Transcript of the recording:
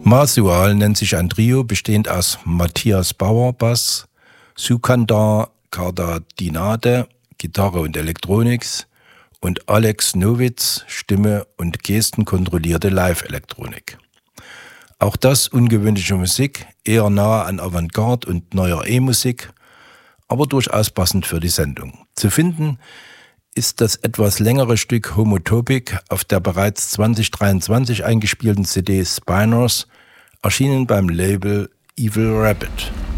Masual nennt sich ein Trio, bestehend aus Matthias Bauer, Bass, Sukandar Kardadinade, Gitarre und Elektronik und Alex Nowitz, Stimme und gestenkontrollierte Live-Elektronik. Auch das ungewöhnliche Musik, eher nahe an Avantgarde und neuer E-Musik, aber durchaus passend für die Sendung. Zu finden ist das etwas längere Stück Homotopic auf der bereits 2023 eingespielten CD Spinors, erschienen beim Label Evil Rabbit.